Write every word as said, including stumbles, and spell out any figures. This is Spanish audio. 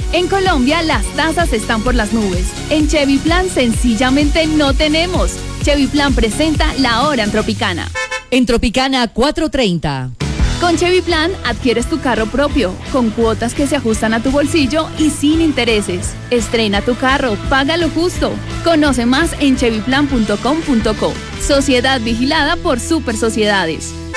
En Colombia las tasas están por las nubes. En Chevy Plan sencillamente no tenemos. Chevy Plan presenta la hora en Tropicana. En Tropicana cuatrocientos treinta. Con Chevy Plan adquieres tu carro propio, con cuotas que se ajustan a tu bolsillo y sin intereses. Estrena tu carro, págalo justo. Conoce más en chevy plan punto com punto co. Sociedad vigilada por Super Sociedades.